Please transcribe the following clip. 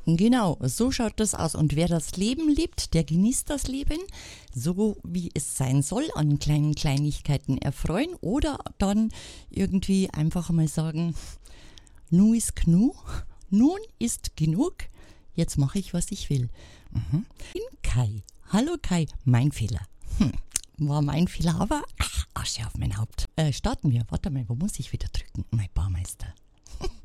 Genau, so schaut das aus. Und wer das Leben liebt, der genießt das Leben, so wie es sein soll, an kleinen Kleinigkeiten erfreuen oder dann irgendwie einfach mal sagen, nu ist genug, nun ist genug, jetzt mache ich, was ich will. In Kai. Hallo Kai, mein Fehler. War mein Fehler, aber Asche auf mein Haupt. Starten wir. Warte mal, wo muss ich wieder drücken? Mein Baumeister.